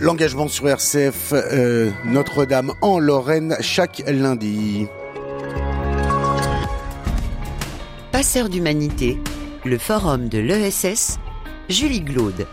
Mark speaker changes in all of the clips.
Speaker 1: L'engagement sur RCF Notre-Dame en Lorraine chaque lundi.
Speaker 2: Passeurs d'humanité, le forum de l'ESS, Julie Glaude.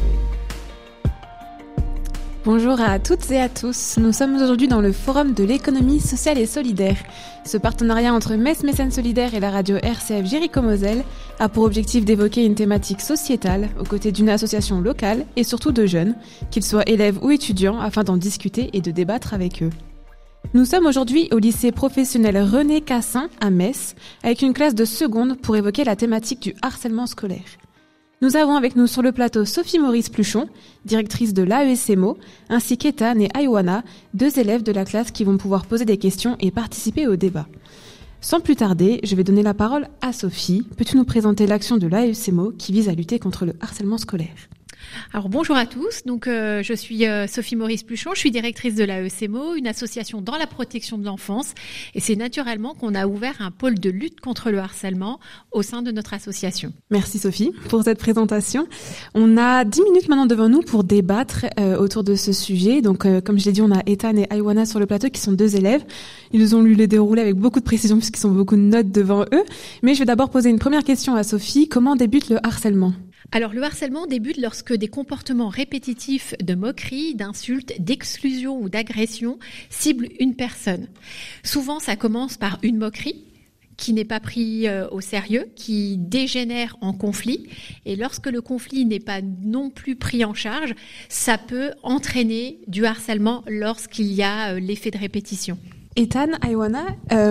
Speaker 3: Bonjour à toutes et à tous. Nous sommes aujourd'hui dans le forum de l'économie sociale et solidaire. Ce partenariat entre Metz Mécène Solidaire et la radio RCF Jéricho-Moselle a pour objectif d'évoquer une thématique sociétale aux côtés d'une association locale et surtout de jeunes, qu'ils soient élèves ou étudiants, afin d'en discuter et de débattre avec eux. Nous sommes aujourd'hui au lycée professionnel René Cassin à Metz, avec une classe de seconde pour évoquer la thématique du harcèlement scolaire. Nous avons avec nous sur le plateau Sophie Maurice Pluchon, directrice de l'AESMO, ainsi qu'Ethan et Aïwana, deux élèves de la classe qui vont pouvoir poser des questions et participer au débat. Sans plus tarder, je vais donner la parole à Sophie. Peux-tu nous présenter l'action de l'AESMO qui vise à lutter contre le harcèlement scolaire ?
Speaker 4: Alors bonjour à tous, je suis Sophie Maurice Pluchon, je suis directrice de l'AESMO, une association dans la protection de l'enfance, et c'est naturellement qu'on a ouvert un pôle de lutte contre le harcèlement au sein de notre association.
Speaker 3: Merci Sophie pour cette présentation. On a 10 minutes maintenant devant nous pour débattre autour de ce sujet. Donc comme je l'ai dit, on a Ethan et Aïwana sur le plateau qui sont deux élèves. Ils nous ont lu les déroulés avec beaucoup de précision puisqu'ils ont beaucoup de notes devant eux. Mais je vais d'abord poser une première question à Sophie. Comment débute le harcèlement ?
Speaker 4: Alors le harcèlement débute lorsque des comportements répétitifs de moquerie, d'insultes, d'exclusion ou d'agression ciblent une personne. Souvent ça commence par une moquerie qui n'est pas pris au sérieux, qui dégénère en conflit. Et lorsque le conflit n'est pas non plus pris en charge, ça peut entraîner du harcèlement lorsqu'il y a l'effet de répétition.
Speaker 3: Ethan, Aïwana,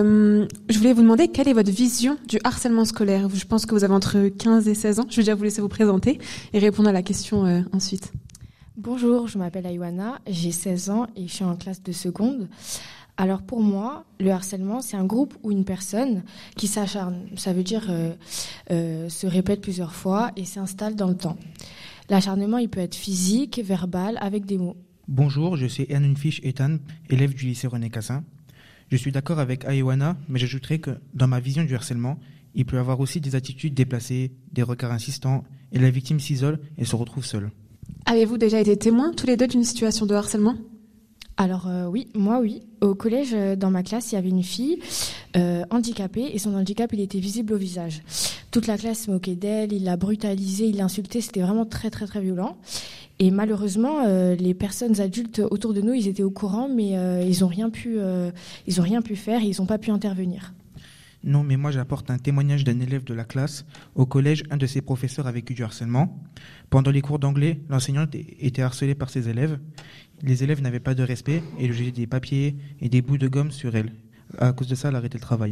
Speaker 3: je voulais vous demander quelle est votre vision du harcèlement scolaire. Je pense que vous avez entre 15 et 16 ans. Je vais déjà vous laisser vous présenter et répondre à la question ensuite.
Speaker 5: Bonjour, je m'appelle Aïwana, j'ai 16 ans et je suis en classe de seconde. Alors pour moi, le harcèlement, c'est un groupe ou une personne qui s'acharne. Ça veut dire se répète plusieurs fois et s'installe dans le temps. L'acharnement, il peut être physique, verbal, avec des mots.
Speaker 6: Bonjour, je suis Ernunfish Ethan, élève du lycée René Cassin. Je suis d'accord avec Aïwana, mais j'ajouterai que dans ma vision du harcèlement, il peut y avoir aussi des attitudes déplacées, des regards insistants, et la victime s'isole et se retrouve seule.
Speaker 3: Avez-vous déjà été témoin, tous les deux, d'une situation de harcèlement ?
Speaker 5: Alors oui. Au collège, dans ma classe, il y avait une fille handicapée, et son handicap, il était visible au visage. Toute la classe se moquait d'elle, il l'a brutalisée, il l'insultait, c'était vraiment très très très violent. Et malheureusement, les personnes adultes autour de nous, ils étaient au courant, mais ils ont rien pu faire et ils n'ont pas pu intervenir.
Speaker 6: Non, mais moi j'apporte un témoignage d'un élève de la classe. Au collège, un de ses professeurs a vécu du harcèlement. Pendant les cours d'anglais, l'enseignante était harcelée par ses élèves. Les élèves n'avaient pas de respect et lui jetaient des papiers et des bouts de gomme sur elle. À cause de ça, elle a arrêté le travail.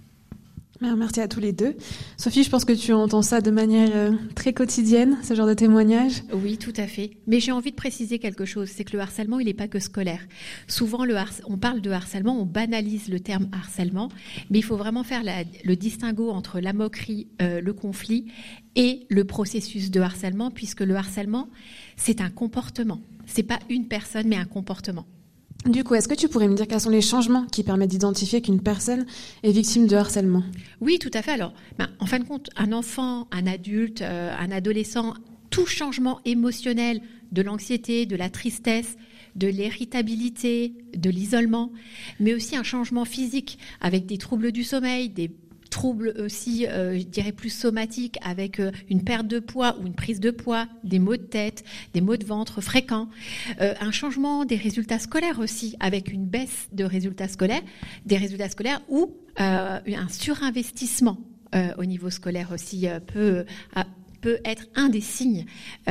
Speaker 3: Merci à tous les deux. Sophie, je pense que tu entends ça de manière très quotidienne, ce genre de témoignage.
Speaker 4: Oui, tout à fait. Mais j'ai envie de préciser quelque chose, c'est que le harcèlement, il n'est pas que scolaire. Souvent, on parle de harcèlement, on banalise le terme harcèlement, mais il faut vraiment faire le distinguo entre la moquerie, le conflit et le processus de harcèlement, puisque le harcèlement, c'est un comportement. C'est pas une personne, mais un comportement.
Speaker 3: Du coup, est-ce que tu pourrais me dire quels sont les changements qui permettent d'identifier qu'une personne est victime de harcèlement ?
Speaker 4: Oui, tout à fait. Alors, en fin de compte, un enfant, un adulte, un adolescent, tout changement émotionnel, de l'anxiété, de la tristesse, de l'irritabilité, de l'isolement, mais aussi un changement physique avec des troubles du sommeil, des troubles aussi, je dirais plus somatiques, avec une perte de poids ou une prise de poids, des maux de tête, des maux de ventre fréquents, un changement des résultats scolaires aussi, avec une baisse de résultats scolaires, ou un surinvestissement au niveau scolaire aussi peut être un des signes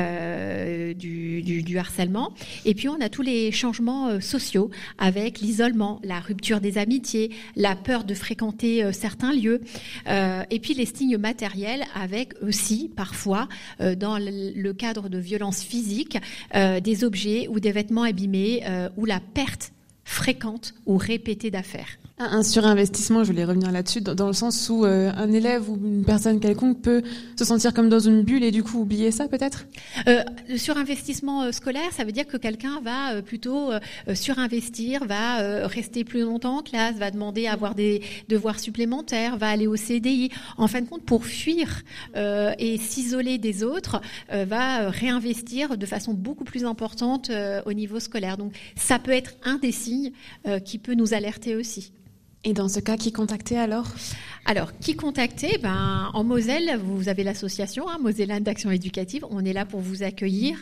Speaker 4: du harcèlement. Et puis on a tous les changements sociaux avec l'isolement, la rupture des amitiés, la peur de fréquenter certains lieux, et puis les signes matériels avec aussi parfois dans le cadre de violences physiques des objets ou des vêtements abîmés ou la perte fréquente ou répétée d'affaires.
Speaker 3: Un surinvestissement, je voulais revenir là-dessus, dans le sens où un élève ou une personne quelconque peut se sentir comme dans une bulle et du coup oublier ça peut-être ?
Speaker 4: Le surinvestissement scolaire, ça veut dire que quelqu'un va plutôt surinvestir, va rester plus longtemps en classe, va demander à avoir des devoirs supplémentaires, va aller au CDI. En fin de compte, pour fuir et s'isoler des autres, va réinvestir de façon beaucoup plus importante au niveau scolaire. Donc ça peut être un des signes qui peut nous alerter aussi.
Speaker 3: Et dans ce cas, qui contacter alors ?
Speaker 4: Alors, qui contacter ? En Moselle, vous avez l'association Mosellane d'Action Éducative. On est là pour vous accueillir.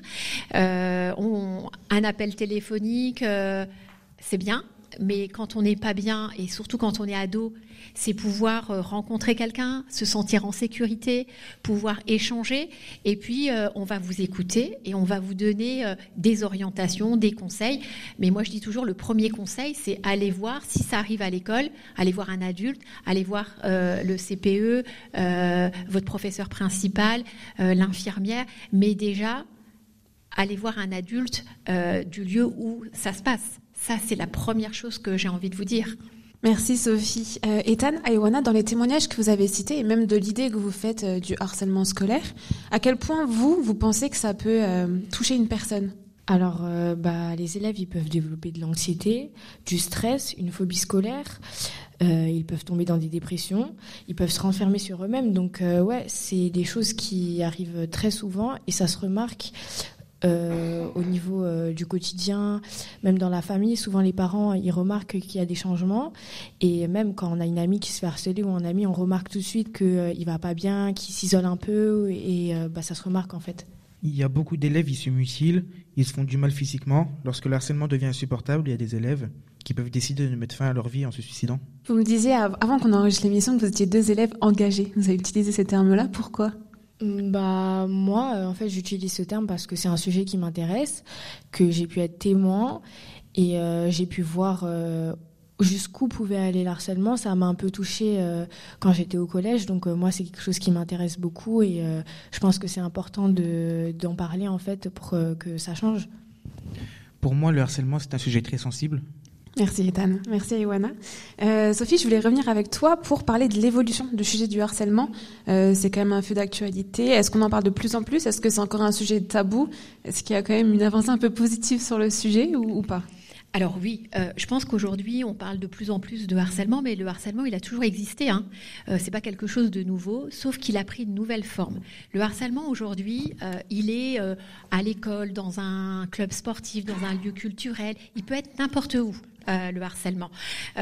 Speaker 4: Un appel téléphonique, c'est bien. Mais quand on n'est pas bien, et surtout quand on est ado, c'est pouvoir rencontrer quelqu'un, se sentir en sécurité, pouvoir échanger. Et puis, on va vous écouter et on va vous donner des orientations, des conseils. Mais moi, je dis toujours, le premier conseil, c'est aller voir, si ça arrive à l'école, aller voir un adulte, aller voir le CPE, votre professeur principal, l'infirmière. Mais déjà, aller voir un adulte du lieu où ça se passe. Ça, c'est la première chose que j'ai envie de vous dire.
Speaker 3: Merci Sophie. Ethan, Aiwana, dans les témoignages que vous avez cités et même de l'idée que vous faites du harcèlement scolaire, à quel point vous pensez que ça peut toucher une personne ?
Speaker 5: Alors, les élèves, ils peuvent développer de l'anxiété, du stress, une phobie scolaire. Ils peuvent tomber dans des dépressions. Ils peuvent se renfermer sur eux-mêmes. Donc, c'est des choses qui arrivent très souvent et ça se remarque. Au niveau du quotidien, même dans la famille, souvent les parents ils remarquent qu'il y a des changements et même quand on a une amie qui se fait harceler ou un ami, on remarque tout de suite qu'il va pas bien, qu'il s'isole un peu et ça se remarque en fait.
Speaker 6: Il y a beaucoup d'élèves qui se mutilent, ils se font du mal physiquement. Lorsque le harcèlement devient insupportable, il y a des élèves qui peuvent décider de mettre fin à leur vie en se suicidant.
Speaker 3: Vous me disiez avant qu'on enregistre l'émission que vous étiez 2 élèves engagés. Vous avez utilisé ces termes-là, pourquoi ?
Speaker 5: Moi, en fait, j'utilise ce terme parce que c'est un sujet qui m'intéresse, que j'ai pu être témoin et j'ai pu voir jusqu'où pouvait aller le harcèlement. Ça m'a un peu touchée quand j'étais au collège, donc moi, c'est quelque chose qui m'intéresse beaucoup et je pense que c'est important d'en parler, en fait, pour que ça change.
Speaker 6: Pour moi, le harcèlement, c'est un sujet très sensible.
Speaker 3: Merci Ethan, merci Aiwana. Sophie, je voulais revenir avec toi pour parler de l'évolution du sujet du harcèlement. C'est quand même un feu d'actualité. Est-ce qu'on en parle de plus en plus ? Est-ce que c'est encore un sujet tabou ? Est-ce qu'il y a quand même une avancée un peu positive sur le sujet ou pas ?
Speaker 4: Alors oui, je pense qu'aujourd'hui, on parle de plus en plus de harcèlement, mais le harcèlement, il a toujours existé. C'est pas quelque chose de nouveau, sauf qu'il a pris une nouvelle forme. Le harcèlement, aujourd'hui, il est à l'école, dans un club sportif, dans un lieu culturel. Il peut être n'importe où, le harcèlement.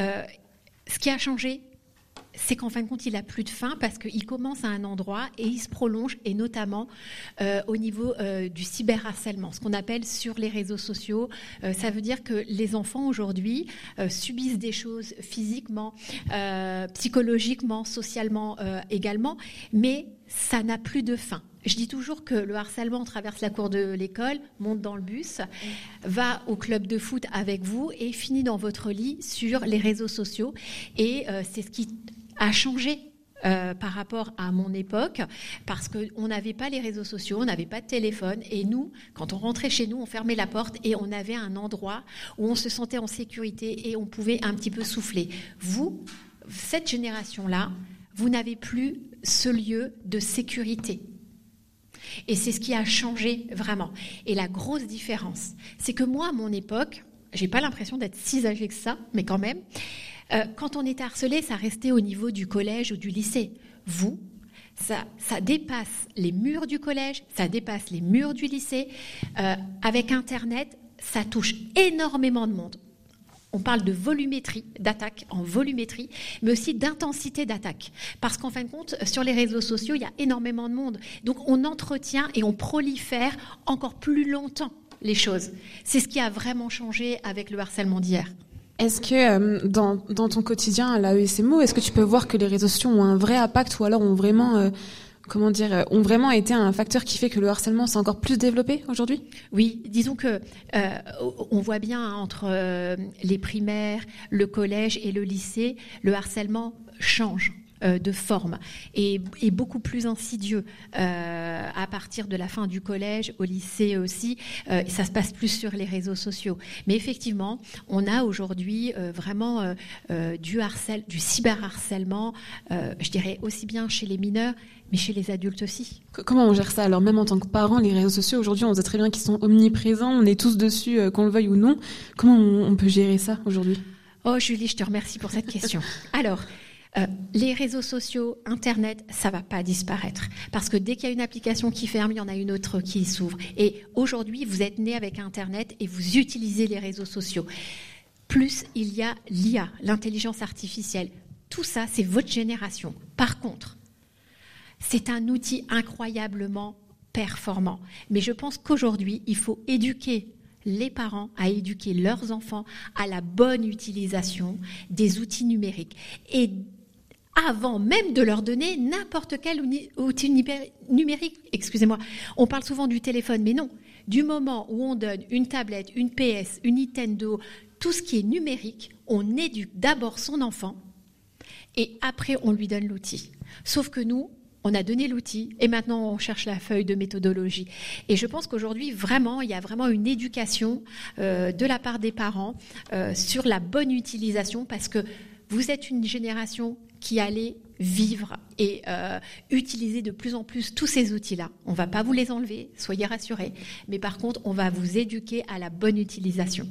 Speaker 4: Ce qui a changé, c'est qu'en fin de compte, il n'a plus de fin parce qu'il commence à un endroit et il se prolonge, et notamment au niveau du cyberharcèlement, ce qu'on appelle sur les réseaux sociaux. Ça veut dire que les enfants aujourd'hui subissent des choses physiquement, psychologiquement, socialement également, mais ça n'a plus de fin. Je dis toujours que le harcèlement traverse la cour de l'école, monte dans le bus, va au club de foot avec vous et finit dans votre lit sur les réseaux sociaux. Et c'est ce qui a changé par rapport à mon époque, parce qu'on n'avait pas les réseaux sociaux, on n'avait pas de téléphone, et nous, quand on rentrait chez nous, on fermait la porte et on avait un endroit où on se sentait en sécurité et on pouvait un petit peu souffler. Vous, cette génération-là, vous n'avez plus ce lieu de sécurité. Et c'est ce qui a changé vraiment. Et la grosse différence, c'est que moi, à mon époque, j'ai pas l'impression d'être si âgée que ça, mais quand même, quand on était harcelé, ça restait au niveau du collège ou du lycée. Vous, ça dépasse les murs du collège, ça dépasse les murs du lycée. Avec Internet, ça touche énormément de monde. On parle de volumétrie, d'attaque en volumétrie, mais aussi d'intensité d'attaque. Parce qu'en fin de compte, sur les réseaux sociaux, il y a énormément de monde. Donc on entretient et on prolifère encore plus longtemps les choses. C'est ce qui a vraiment changé avec le harcèlement d'hier.
Speaker 3: Est-ce que dans ton quotidien à l'AESMO, est-ce que tu peux voir que les réseaux sociaux ont un vrai impact ou alors ont vraiment été un facteur qui fait que le harcèlement s'est encore plus développé aujourd'hui ?
Speaker 4: Oui, disons que on voit bien entre les primaires, le collège et le lycée, le harcèlement change. de forme et beaucoup plus insidieux à partir de la fin du collège, au lycée aussi. Ça se passe plus sur les réseaux sociaux. Mais effectivement, on a aujourd'hui vraiment du cyberharcèlement, je dirais aussi bien chez les mineurs, mais chez les adultes aussi.
Speaker 3: Comment on gère ça? Alors même en tant que parents, les réseaux sociaux, aujourd'hui, on sait très bien qu'ils sont omniprésents, on est tous dessus, qu'on le veuille ou non. Comment on peut gérer ça aujourd'hui?
Speaker 4: Oh Julie, je te remercie pour cette question. Alors, les réseaux sociaux, Internet, ça va pas disparaître. Parce que dès qu'il y a une application qui ferme, il y en a une autre qui s'ouvre. Et aujourd'hui, vous êtes nés avec Internet et vous utilisez les réseaux sociaux. Plus il y a l'IA, l'intelligence artificielle. Tout ça, c'est votre génération. Par contre, c'est un outil incroyablement performant. Mais je pense qu'aujourd'hui, il faut éduquer les parents à éduquer leurs enfants à la bonne utilisation des outils numériques. Et avant même de leur donner n'importe quel outil numérique, excusez-moi, on parle souvent du téléphone, mais non. Du moment où on donne une tablette, une PS, une Nintendo, tout ce qui est numérique, on éduque d'abord son enfant et après on lui donne l'outil. Sauf que nous, on a donné l'outil et maintenant on cherche la feuille de méthodologie. Et je pense qu'aujourd'hui, vraiment, il y a vraiment une éducation de la part des parents sur la bonne utilisation parce que vous êtes une génération qui allait vivre et utiliser de plus en plus tous ces outils-là. On ne va pas vous les enlever, soyez rassurés. Mais par contre, on va vous éduquer à la bonne utilisation.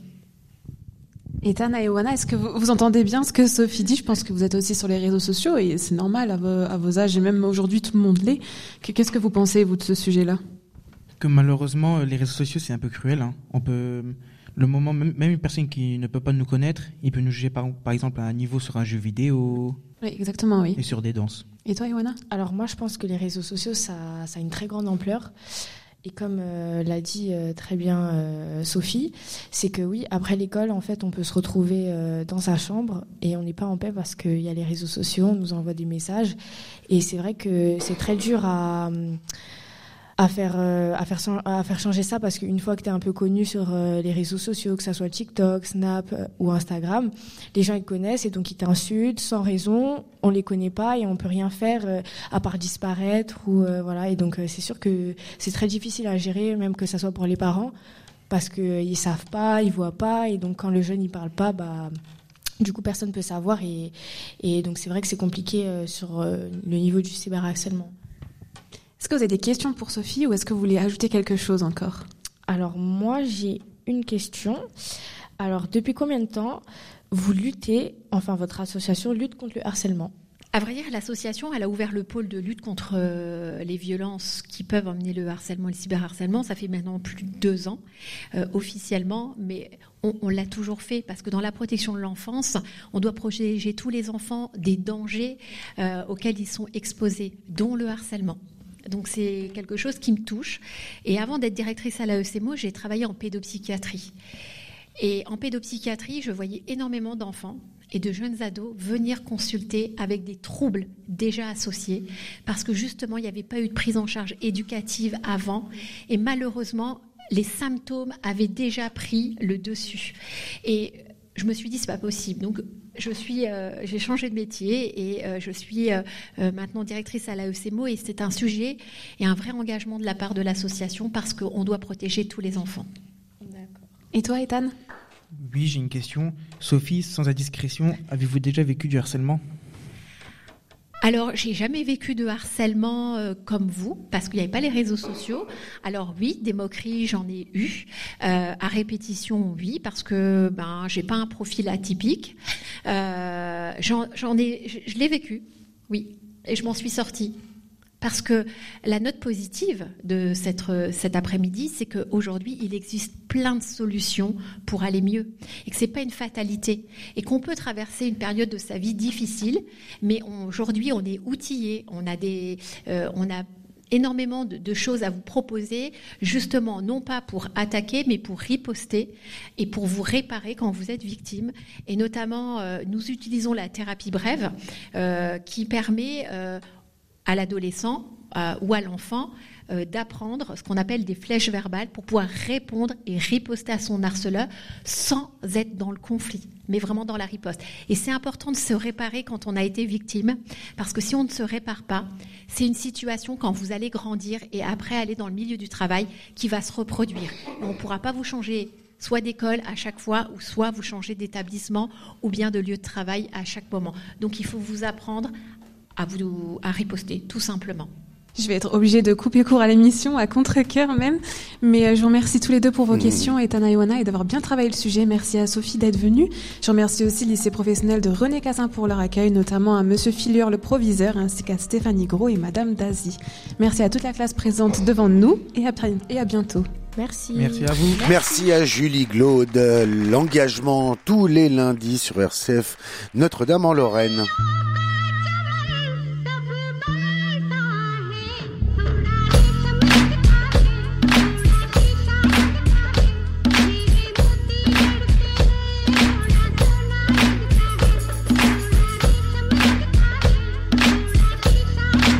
Speaker 3: Et Tana et Oana, est-ce que vous entendez bien ce que Sophie dit? Je pense que vous êtes aussi sur les réseaux sociaux et c'est normal à vos âges et même aujourd'hui tout le monde l'est. Qu'est-ce que vous pensez, vous, de ce sujet-là?
Speaker 6: Que malheureusement, les réseaux sociaux, c'est un peu cruel. Hein. On peut, même une personne qui ne peut pas nous connaître, il peut nous juger par exemple à un niveau sur un jeu vidéo.
Speaker 3: Oui, exactement, oui.
Speaker 6: Et sur des danses.
Speaker 3: Et toi, Oana?
Speaker 5: Alors moi, je pense que les réseaux sociaux, ça a une très grande ampleur. Et comme l'a dit très bien Sophie, c'est que oui, après l'école, en fait, on peut se retrouver dans sa chambre et on n'est pas en paix parce qu'il y a les réseaux sociaux, on nous envoie des messages. Et c'est vrai que c'est très dur à faire changer ça parce qu'une fois que tu es un peu connu sur les réseaux sociaux, que ça soit TikTok, Snap ou Instagram, les gens ils te connaissent et donc ils t'insultent sans raison, on les connaît pas et on peut rien faire à part disparaître ou voilà. Et donc c'est sûr que c'est très difficile à gérer, même que ça soit pour les parents, parce que ils savent pas, ils voient pas et donc quand le jeune il parle pas, du coup personne peut savoir et donc c'est vrai que c'est compliqué sur le niveau du cyberharcèlement.
Speaker 3: Est-ce que vous avez des questions pour Sophie ou est-ce que vous voulez ajouter quelque chose encore?
Speaker 5: Alors moi j'ai une question. Alors depuis combien de temps vous luttez, enfin votre association lutte contre le harcèlement?
Speaker 4: À vrai dire, l'association, elle a ouvert le pôle de lutte contre les violences qui peuvent emmener le harcèlement et le cyberharcèlement. Ça fait maintenant plus de 2 ans officiellement, mais on l'a toujours fait parce que dans la protection de l'enfance, on doit protéger tous les enfants des dangers auxquels ils sont exposés, dont le harcèlement. Donc c'est quelque chose qui me touche. Et avant d'être directrice à l'AECMO, j'ai travaillé en pédopsychiatrie. Et en pédopsychiatrie, je voyais énormément d'enfants et de jeunes ados venir consulter avec des troubles déjà associés parce que justement, il n'y avait pas eu de prise en charge éducative avant. Et malheureusement, les symptômes avaient déjà pris le dessus. Et je me suis dit, c'est pas possible. Donc, j'ai changé de métier et je suis maintenant directrice à l'AECMO et c'est un sujet et un vrai engagement de la part de l'association parce qu'on doit protéger tous les enfants.
Speaker 3: D'accord. Et toi, Ethan?
Speaker 6: Oui, j'ai une question. Sophie, sans indiscrétion, avez-vous déjà vécu du harcèlement?
Speaker 4: Alors, j'ai jamais vécu de harcèlement comme vous, parce qu'il n'y avait pas les réseaux sociaux. Alors oui, des moqueries, j'en ai eu. À répétition, oui, parce que j'ai pas un profil atypique. Je l'ai vécu, oui, et je m'en suis sortie. Parce que la note positive de cet après-midi, c'est qu'aujourd'hui, il existe plein de solutions pour aller mieux. Et que ce n'est pas une fatalité. Et qu'on peut traverser une période de sa vie difficile, mais aujourd'hui, on est outillés. On a énormément de choses à vous proposer, justement, non pas pour attaquer, mais pour riposter et pour vous réparer quand vous êtes victime. Et notamment, nous utilisons la thérapie brève qui permet à l'adolescent ou à l'enfant d'apprendre ce qu'on appelle des flèches verbales pour pouvoir répondre et riposter à son harceleur sans être dans le conflit, mais vraiment dans la riposte. Et c'est important de se réparer quand on a été victime, parce que si on ne se répare pas, c'est une situation quand vous allez grandir et après aller dans le milieu du travail qui va se reproduire. On ne pourra pas vous changer soit d'école à chaque fois, ou soit vous changer d'établissement ou bien de lieu de travail à chaque moment. Donc il faut vous apprendre à riposter, tout simplement.
Speaker 3: Je vais être obligée de couper court à l'émission, à contre-cœur même. Mais je vous remercie tous les deux pour vos questions, Etana et Oana, et d'avoir bien travaillé le sujet. Merci à Sophie d'être venue. Je remercie aussi le lycée professionnel de René Cassin pour leur accueil, notamment à Monsieur Filieur, le proviseur, ainsi qu'à Stéphanie Gros et Madame Dazy. Merci à toute la classe présente devant nous et à bientôt.
Speaker 5: Merci.
Speaker 6: Merci à vous.
Speaker 1: Merci à Julie Glaude. L'engagement tous les lundis sur RCF Notre-Dame en Lorraine.